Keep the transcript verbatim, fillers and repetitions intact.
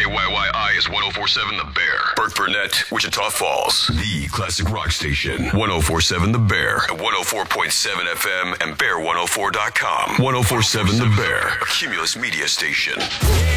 Y Y I is one oh four point seven The Bear. Burke Burnett, Wichita Falls. The classic rock station. one oh four point seven The Bear. At one oh four point seven F M and bear one oh four dot com. one oh four point seven The Bear. A Cumulus media station.